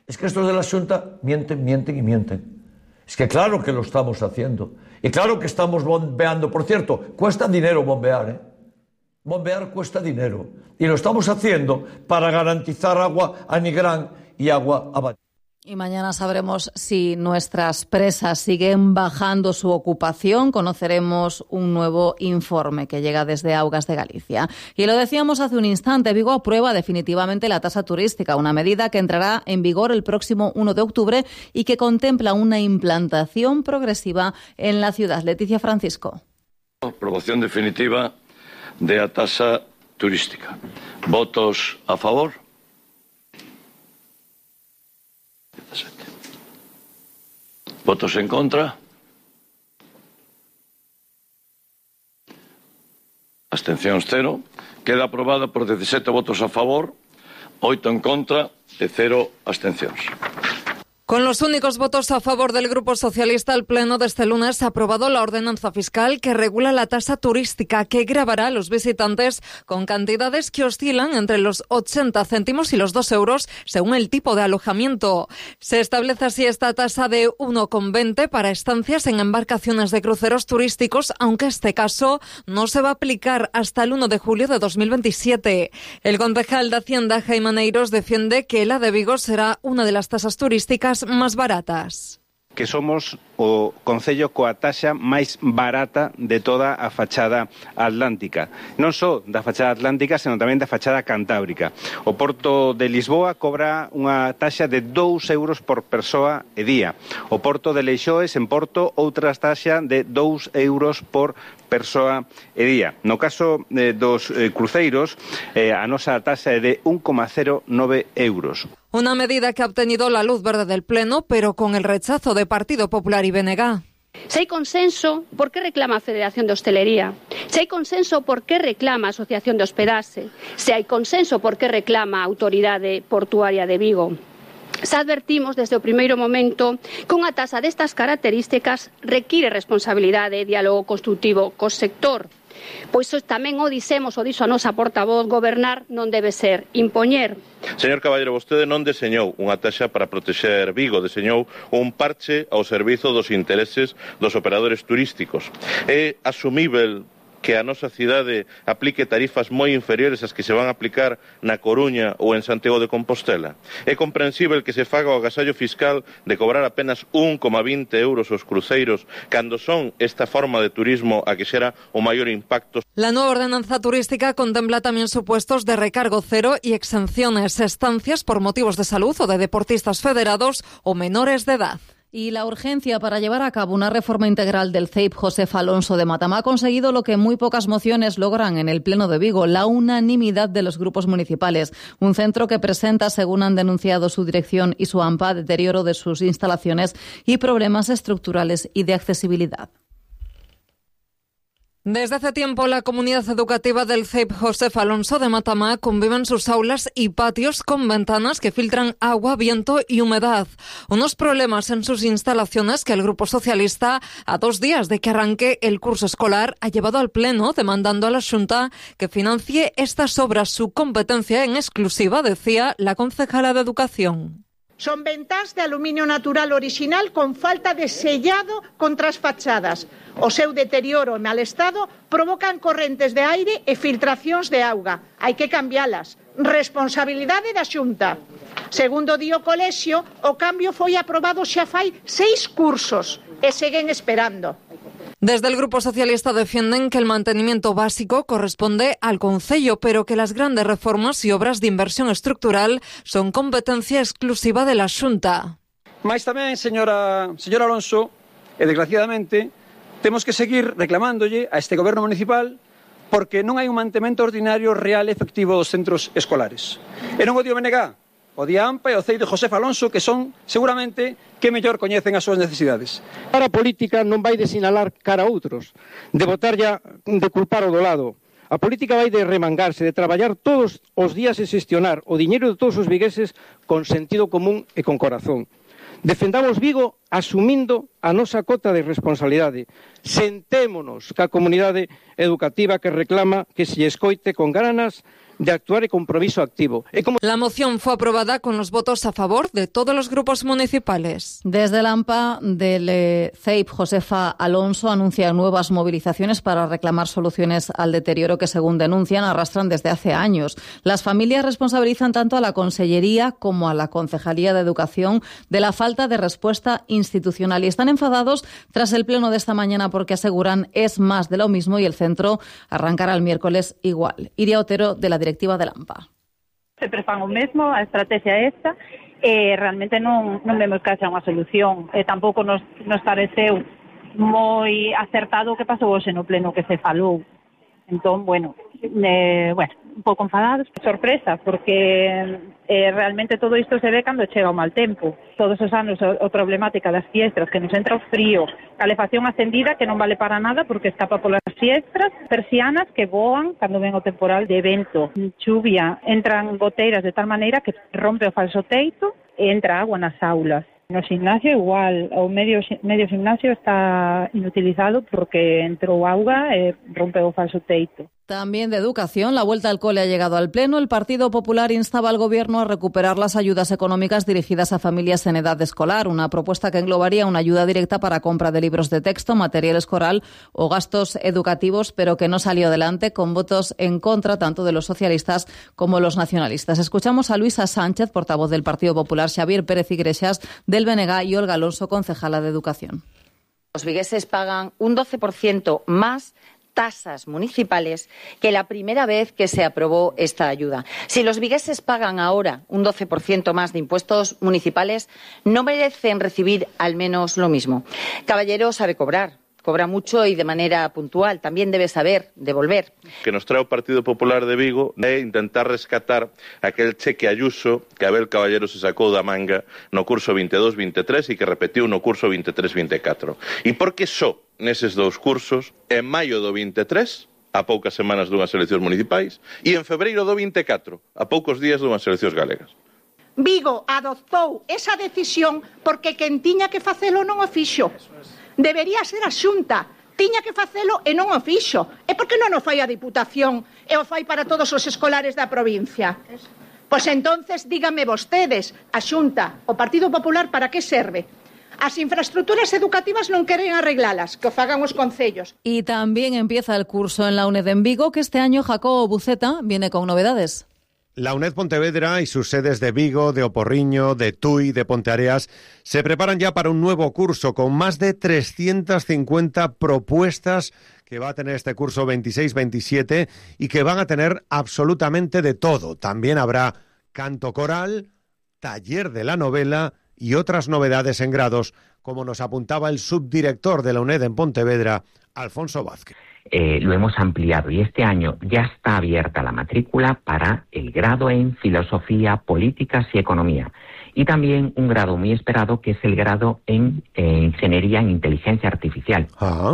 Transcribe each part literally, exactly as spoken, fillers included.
Es que estos de la Xunta mienten, mienten y mienten. Es que claro que lo estamos haciendo. Y claro que estamos bombeando. Por cierto, cuesta dinero bombear, ¿eh? Bombear cuesta dinero. Y lo estamos haciendo para garantizar agua a Nigrán y agua a Valladolid. Y mañana sabremos si nuestras presas siguen bajando su ocupación. Conoceremos un nuevo informe que llega desde Augas de Galicia. Y lo decíamos hace un instante, Vigo aprueba definitivamente la tasa turística, una medida que entrará en vigor el próximo uno de octubre y que contempla una implantación progresiva en la ciudad. Leticia Francisco. Aprobación definitiva de la tasa turística. ¿Votos a favor? ¿Votos en contra? Abstencións cero. Queda aprobada por diecisiete votos a favor, oito en contra e cero abstencións. Con los únicos votos a favor del Grupo Socialista, el Pleno de este lunes ha aprobado la ordenanza fiscal que regula la tasa turística, que gravará a los visitantes con cantidades que oscilan entre los ochenta céntimos y los dos euros según el tipo de alojamiento. Se establece así esta tasa de uno coma veinte para estancias en embarcaciones de cruceros turísticos, aunque este caso no se va a aplicar hasta el uno de julio de dos mil veintisiete. El concejal de Hacienda, Jaime Aneiros, defiende que la de Vigo será una de las tasas turísticas más baratas. Que somos o concello coa taxa máis barata de toda a fachada atlántica. Non só da fachada atlántica, senón tamén da fachada cantábrica. O Porto de Lisboa cobra unha taxa de dous euros por persoa e día. O Porto de Leixoes, en Porto, outra taxa de dous euros por persoa e día. No caso eh, dos eh, cruceiros, eh, a nosa taxa é de un coma cero nove euros. Una medida que ha obtenido la luz verde del Pleno, pero con el rechazo de Partido Popular y B N G. Si hay consenso, ¿por qué reclama Federación de Hostelería? Si hay consenso, ¿por qué reclama Asociación de Hospedaje? Si hay consenso, ¿por qué reclama Autoridade Portuaria de Vigo? Se advertimos desde o primeiro momento que unha tasa destas características require responsabilidade e diálogo construtivo co sector. Pois tamén o dixemos, o dixo a nosa portavoz, gobernar non debe ser impoñer. Señor Caballero, vostede non deseñou unha taxa para protexer Vigo, deseñou un parche ao servizo dos intereses dos operadores turísticos. É asumível que a nosa cidade aplique tarifas moi inferiores ás que se van a aplicar na Coruña ou en Santiago de Compostela? É comprensível que se faga o agasallo fiscal de cobrar apenas un coma veinte euros aos cruceiros cando son esta forma de turismo a que xera o maior impacto? La nueva ordenanza turística contempla también supuestos de recargo cero y exenciones, estancias por motivos de salud o de deportistas federados o menores de edad. Y la urgencia para llevar a cabo una reforma integral del C E I P Josefa Alonso de Matamá ha conseguido lo que muy pocas mociones logran en el Pleno de Vigo, la unanimidad de los grupos municipales. Un centro que presenta, según han denunciado su dirección y su AMPA, deterioro de sus instalaciones y problemas estructurales y de accesibilidad. Desde hace tiempo, la comunidad educativa del C E I P Josefa Alonso de Matamá convive en sus aulas y patios con ventanas que filtran agua, viento y humedad. Unos problemas en sus instalaciones que el Grupo Socialista, a dos días de que arranque el curso escolar, ha llevado al Pleno demandando a la Xunta que financie estas obras. Su competencia en exclusiva, decía la concejala de Educación. Son ventas de aluminio natural original con falta de sellado contra as fachadas. O seu deterioro e mal estado provocan correntes de aire e filtracións de auga. Hai que cambialas. Responsabilidade da Xunta. Segundo di o colexio, o cambio foi aprobado xa fai seis cursos e seguen esperando. Desde el Grupo Socialista defienden que el mantenimiento básico corresponde al concello, pero que las grandes reformas y obras de inversión estructural son competencia exclusiva de la Xunta. Mais tamén, señora, señora Alonso, e desgraciadamente, temos que seguir reclamándolle a este goberno municipal porque non hai un mantemento ordinario real e efectivo dos centros escolares. E non o dio B N G, o di a AMPA e o C E I de Josefa Alonso, que son, seguramente, que mellor coñecen as súas necesidades. A política non vai de sinalar cara a outros, de botar ya, de culpar o do lado. A política vai de remangarse, de traballar todos os días e xestionar o diñeiro de todos os vigueses con sentido común e con corazón. Defendamos Vigo asumindo a nosa cota de responsabilidade. Sentémonos ca comunidade educativa que reclama que se escoite con ganas de actuar e compromiso activo. E como... La moción fue aprobada con los votos a favor de todos los grupos municipales. Desde la AMPA del eh, C E I P, Josefa Alonso anuncia nuevas movilizaciones para reclamar soluciones al deterioro que, según denuncian, arrastran desde hace años. Las familias responsabilizan tanto a la Consellería como a la Concejalía de Educación de la falta de respuesta institucional y están enfadados tras el pleno de esta mañana porque aseguran es más de lo mismo y el centro arrancará el miércoles igual. Iria Otero, de la directiva de la AMPA. Sempre fan o mesmo, a estrategia é esta, e realmente non, non vemos que haxa unha solución. E tampouco nos, nos pareceu moi acertado o que pasou hoxe no pleno que se falou. Entón, bueno, eh, bueno, un pouco enfadados. Sorpresa, porque eh, realmente todo isto se ve cando chega o mal tempo. Todos os anos a, a problemática das fiestras, que nos entra o frío, calefacción acendida que non vale para nada porque escapa polas fiestras, persianas que voan cando ven o temporal de vento, chuvia, entran goteiras de tal maneira que rompe o falso teito e entra agua nas aulas. No gimnasio igual, o medio, medio gimnasio está inutilizado porque entrou auga e rompe o falso teito. También de educación, la vuelta al cole ha llegado al Pleno. El Partido Popular instaba al Gobierno a recuperar las ayudas económicas dirigidas a familias en edad escolar, una propuesta que englobaría una ayuda directa para compra de libros de texto, material escolar o gastos educativos, pero que no salió adelante con votos en contra tanto de los socialistas como los nacionalistas. Escuchamos a Luisa Sánchez, portavoz del Partido Popular, Xavier Pérez Iglesias del B N G y Olga Alonso, concejala de Educación. Los vigueses pagan un doce por ciento más tasas municipales que la primera vez que se aprobó esta ayuda. Si los vigueses pagan ahora un doce por ciento más de impuestos municipales, no merecen recibir al menos lo mismo. Caballero sabe cobrar, cobra mucho y de manera puntual. También debe saber devolver. Que nos trae o Partido Popular de Vigo é intentar rescatar aquel cheque Ayuso que Abel Caballero se sacou da manga no curso veintidós veintitrés e que repetiu no curso veintitrés veinticuatro. E por que só neses dous cursos, en maio do veintitrés, a poucas semanas dunhas eleccións municipais, e en febreiro do veinticuatro, a poucos días dunhas eleccións galegas. Vigo adoptou esa decisión porque quen tiña que facelo non o fixo. Debería ser a Xunta, tiña que facelo e non o fixo. E por que non o fai a Diputación e o fai para todos os escolares da provincia? Pois entonces díganme vostedes, a Xunta, o Partido Popular, para que serve? As infraestructuras educativas non queren arreglalas, que o fagan os concellos. Y también empieza el curso en la UNED en Vigo, que este año Jacobo Buceta viene con novedades. La UNED Pontevedra y sus sedes de Vigo, de Oporriño, de Tui, de Ponteareas se preparan ya para un nuevo curso con más de trescientas cincuenta propuestas que va a tener este curso veintiséis veintisiete y que van a tener absolutamente de todo. También habrá canto coral, taller de la novela y otras novedades en grados, como nos apuntaba el subdirector de la UNED en Pontevedra, Alfonso Vázquez. Eh, lo hemos ampliado y este año ya está abierta la matrícula para el grado en Filosofía, Políticas y Economía. Y también un grado muy esperado que es el grado en eh, Ingeniería en Inteligencia Artificial. Ah.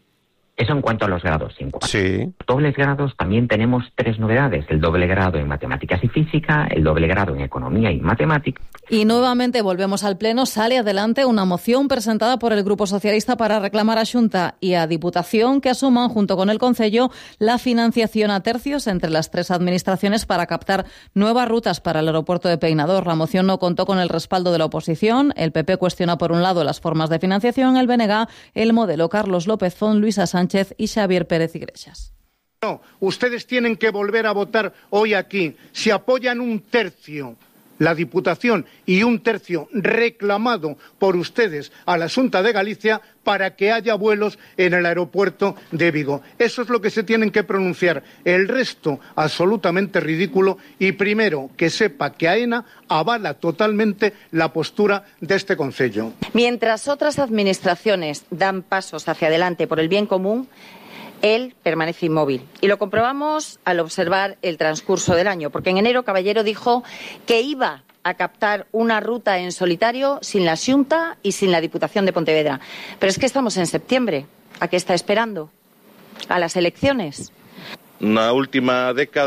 Eso en cuanto a los grados. En cuanto sí. a los dobles grados también tenemos tres novedades. El doble grado en Matemáticas y Física, el doble grado en Economía y Matemáticas. Y nuevamente volvemos al Pleno. Sale adelante una moción presentada por el Grupo Socialista para reclamar a Xunta y a Diputación que asuman junto con el Concello la financiación a tercios entre las tres administraciones para captar nuevas rutas para el aeropuerto de Peinador. La moción no contó con el respaldo de la oposición. El P P cuestiona por un lado las formas de financiación, el B N G el modelo. Carlos López Font, Luisa Sánchez y Xavier Pérez Iglesias. No, ustedes tienen que volver a votar hoy aquí. Si apoyan un tercio la Diputación y un tercio reclamado por ustedes a la Xunta de Galicia para que haya vuelos en el aeropuerto de Vigo. Eso es lo que se tienen que pronunciar. El resto, absolutamente ridículo. Y primero, que sepa que AENA avala totalmente la postura de este Concello. Mientras otras administraciones dan pasos hacia adelante por el bien común, él permanece inmóvil. Y lo comprobamos al observar el transcurso del año, porque en enero Caballero dijo que iba a captar una ruta en solitario sin la Xunta y sin la Diputación de Pontevedra. Pero es que estamos en septiembre. ¿A qué está esperando? ¿A las elecciones? Na última década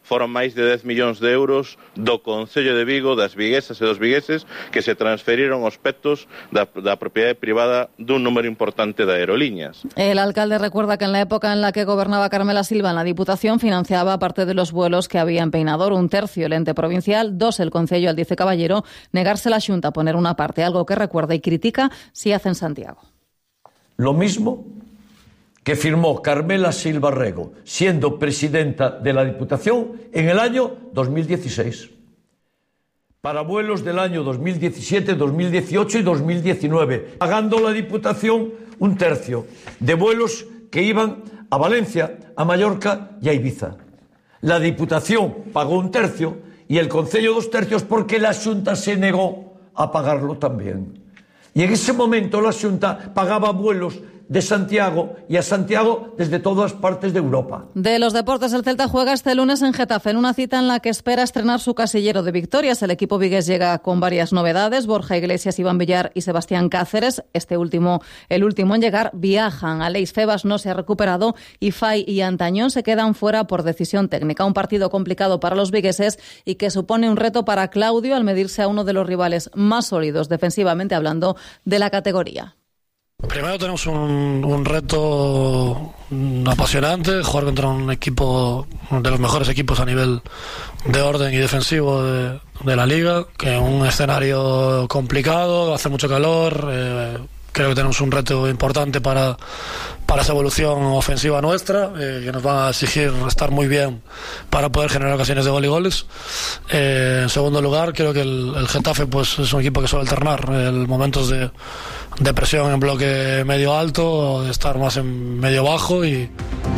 foron máis de dez millóns de euros do Concello de Vigo, das viguesas e dos vigueses, que se transferiron aos petos da, da propiedade privada dun número importante de aerolíneas. El alcalde recuerda que en la época en la que gobernaba Carmela Silva en la Diputación financiaba parte de los vuelos que había en Peinador, un tercio el ente provincial, dos el Concello, al dice Caballero, negarse la Xunta a poner una parte, algo que recuerda y critica si hace en Santiago. Lo mismo que firmó Carmela Silva Rego, siendo presidenta de la Diputación en el año dos mil dieciséis. Para vuelos del año dos mil diecisiete, dos mil dieciocho y dos mil diecinueve, pagando la Diputación un tercio de vuelos que iban a Valencia, a Mallorca y a Ibiza. La Diputación pagó un tercio y el Concello dos tercios porque la Xunta se negó a pagarlo también. Y en ese momento la Xunta pagaba vuelos de Santiago y a Santiago desde todas partes de Europa. De los deportes, el Celta juega este lunes en Getafe, en una cita en la que espera estrenar su casillero de victorias. El equipo vigués llega con varias novedades. Borja Iglesias, Iván Villar y Sebastián Cáceres, este último, el último en llegar, viajan. Aleix Febas no se ha recuperado y Fai y Antañón se quedan fuera por decisión técnica. Un partido complicado para los vigueses y que supone un reto para Claudio al medirse a uno de los rivales más sólidos, defensivamente hablando, de la categoría. Primero tenemos un, un reto apasionante, jugar contra un equipo de los mejores equipos a nivel de orden y defensivo de, de la liga, que es un escenario complicado, hace mucho calor, eh, creo que tenemos un reto importante para, para esa evolución ofensiva nuestra, eh, que nos va a exigir estar muy bien para poder generar ocasiones de gol y goles. Eh, en segundo lugar, creo que el, el Getafe pues, es un equipo que suele alternar el momentos de, de presión en bloque medio alto, de estar más en medio bajo y...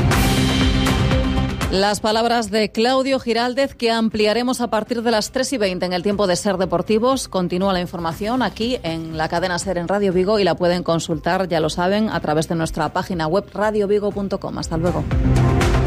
Las palabras de Claudio Giraldez, que ampliaremos a partir de las tres y veinte en el tiempo de Ser Deportivos. Continúa la información aquí en la cadena Ser en Radio Vigo y la pueden consultar, ya lo saben, a través de nuestra página web radio vigo punto com. Hasta luego.